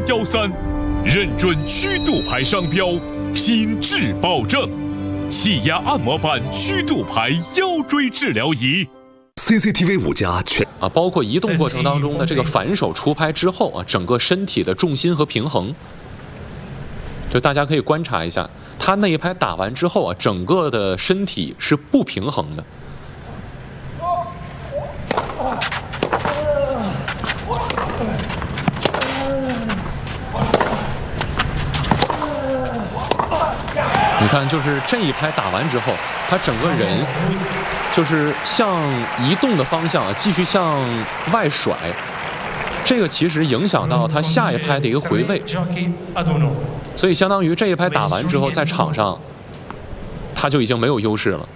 813，认准曲度牌商标，品质保证。气压按摩板曲度牌腰椎治疗仪。 CCTV 5+全包括移动过程当中的这个反手出拍之后整个身体的重心和平衡，就大家可以观察一下，他那一拍打完之后整个的身体是不平衡的。你看，就是这一拍打完之后，他整个人就是向移动的方向继续向外甩，这个其实影响到他下一拍的一个回位，所以相当于这一拍打完之后，在场上他就已经没有优势了。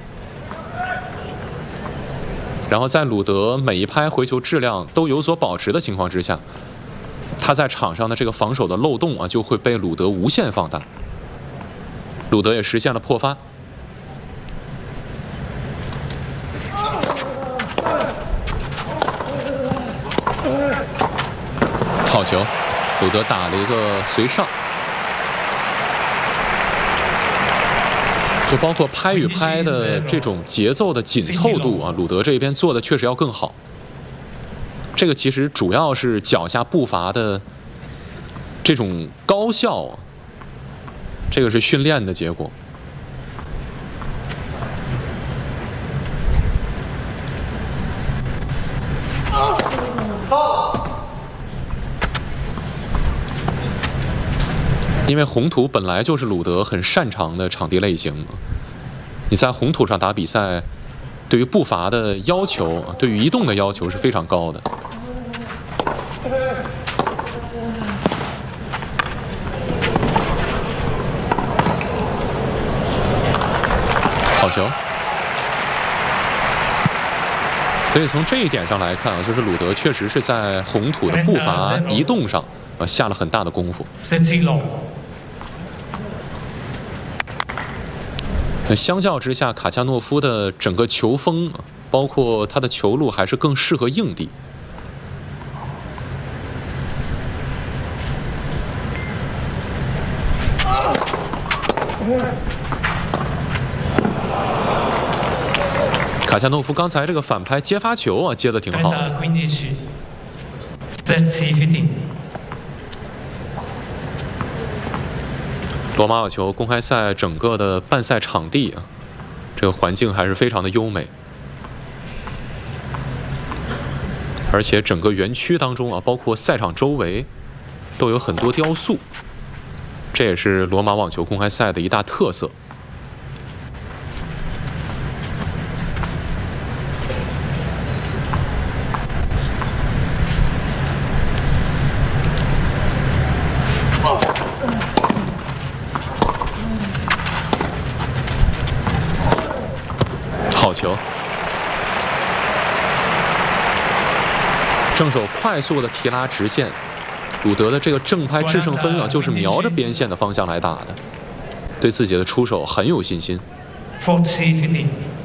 然后在鲁德每一拍回球质量都有所保持的情况之下，他在场上的这个防守的漏洞就会被鲁德无限放大。鲁德也实现了破发。好球，鲁德打了一个随上，就包括拍与拍的这种节奏的紧凑度鲁德这边做的确实要更好。这个其实主要是脚下步伐的这种高效这个是训练的结果。因为红土本来就是鲁德很擅长的场地类型，你在红土上打比赛，对于步伐的要求，对于移动的要求是非常高的。好球！所以从这一点上来看就是鲁德确实是在红土的步伐移动上下了很大的功夫。那相较之下，卡恰诺夫的整个球风，包括他的球路，还是更适合硬地。卡恰诺夫刚才这个反拍接发球接得挺好的。罗马网球公开赛整个的办赛场地这个环境还是非常的优美，而且整个园区当中包括赛场周围都有很多雕塑，这也是罗马网球公开赛的一大特色。好球！正手快速的提拉直线，鲁德的这个正拍制胜分就是瞄着边线的方向来打的，对自己的出手很有信心。40-15